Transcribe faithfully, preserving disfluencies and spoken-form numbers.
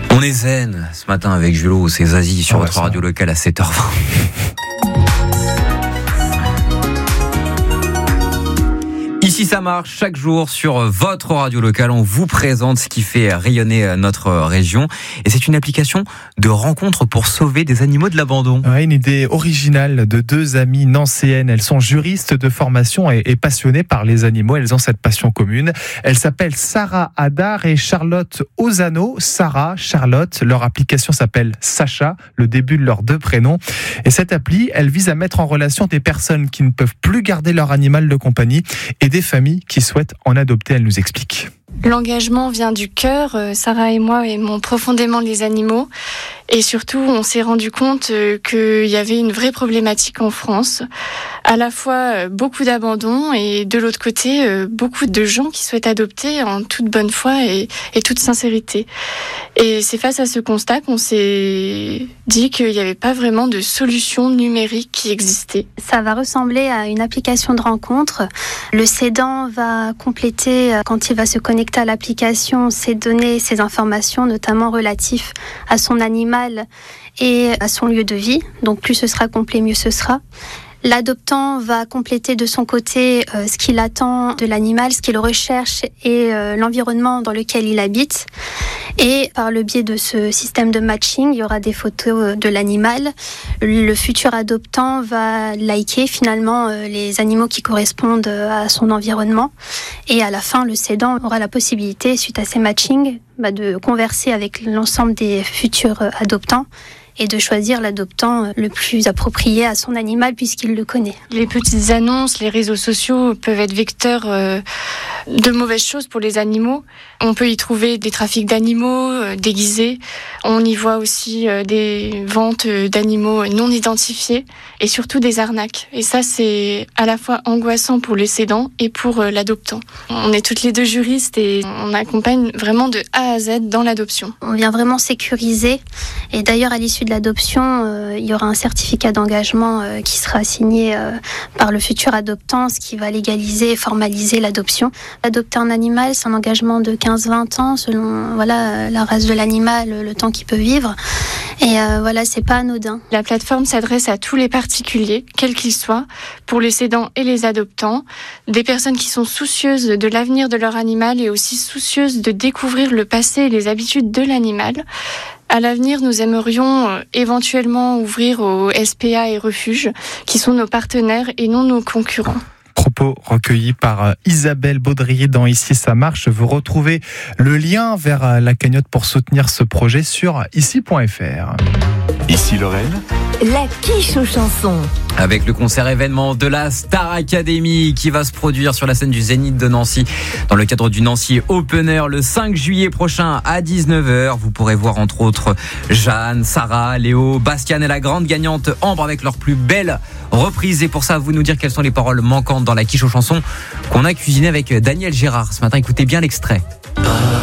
On est zen ce matin avec Julo, c'est Zazie sur ah votre bah radio locale à sept heures vingt. Ici ça marche, chaque jour sur votre radio locale, on vous présente ce qui fait rayonner notre région. Et c'est une application de rencontre pour sauver des animaux de l'abandon. Ouais, une idée originale de deux amies nancéennes. Elles sont juristes de formation et, et passionnées par les animaux. Elles ont cette passion commune. Elles s'appellent Sarah Hadar et Charlotte Ozano. Sarah, Charlotte, leur application s'appelle Sacha, le début de leurs deux prénoms. Et cette appli, elle vise à mettre en relation des personnes qui ne peuvent plus garder leur animal de compagnie et des familles qui souhaitent en adopter. Elle nous explique. L'engagement vient du cœur. Sarah et moi aimons profondément les animaux. Et surtout, on s'est rendu compte qu'il y avait une vraie problématique en France. À la fois beaucoup d'abandon et de l'autre côté, beaucoup de gens qui souhaitent adopter en toute bonne foi et, et toute sincérité. Et c'est face à ce constat qu'on s'est dit qu'il n'y avait pas vraiment de solution numérique qui existait. Ça va ressembler à une application de rencontre. Le cédant va compléter, quand il va se connecter à l'application, ses données, ses informations, notamment relatives à son animal et à son lieu de vie. Donc plus ce sera complet, mieux ce sera. L'adoptant va compléter de son côté euh, ce qu'il attend de l'animal, ce qu'il recherche et euh, l'environnement dans lequel il habite. Et par le biais de ce système de matching, il y aura des photos de l'animal. Le futur adoptant va liker finalement euh, les animaux qui correspondent à son environnement. Et à la fin, le cédant aura la possibilité, suite à ces matchings, bah, de converser avec l'ensemble des futurs adoptants et de choisir l'adoptant le plus approprié à son animal puisqu'il le connaît. Les petites annonces, les réseaux sociaux peuvent être vecteurs euh, de mauvaises choses pour les animaux. On peut y trouver des trafics d'animaux euh, déguisés. On y voit aussi euh, des ventes d'animaux non identifiés et surtout des arnaques. Et ça, c'est à la fois angoissant pour les cédants et pour euh, l'adoptant. On est toutes les deux juristes et on accompagne vraiment de A à Z dans l'adoption. On vient vraiment sécuriser. Et d'ailleurs, à l'issue de l'adoption, euh, il y aura un certificat d'engagement euh, qui sera signé euh, par le futur adoptant, ce qui va légaliser et formaliser l'adoption. Adopter un animal, c'est un engagement de quinze à vingt ans selon voilà, la race de l'animal, le temps qu'il peut vivre. Et euh, voilà, c'est pas anodin. La plateforme s'adresse à tous les particuliers, quels qu'ils soient, pour les cédants et les adoptants, des personnes qui sont soucieuses de l'avenir de leur animal et aussi soucieuses de découvrir le passé et les habitudes de l'animal. À l'avenir, nous aimerions euh, éventuellement ouvrir aux S P A et refuges, qui sont nos partenaires et non nos concurrents. Propos recueillis par Isabelle Baudrier dans Ici ça marche. Vous retrouvez le lien vers la cagnotte pour soutenir ce projet sur ici point f r. Ici Lorraine, la quiche aux chansons. Avec le concert événement de la Star Academy qui va se produire sur la scène du Zénith de Nancy dans le cadre du Nancy Open Air le cinq juillet prochain à dix-neuf heures. Vous pourrez voir entre autres Jeanne, Sarah, Léo, Bastiane et la grande gagnante Ambre avec leur plus belle reprise. Et pour ça, vous nous dire quelles sont les paroles manquantes dans la quiche aux chansons qu'on a cuisiné avec Daniel Gérard ce matin. Écoutez bien l'extrait.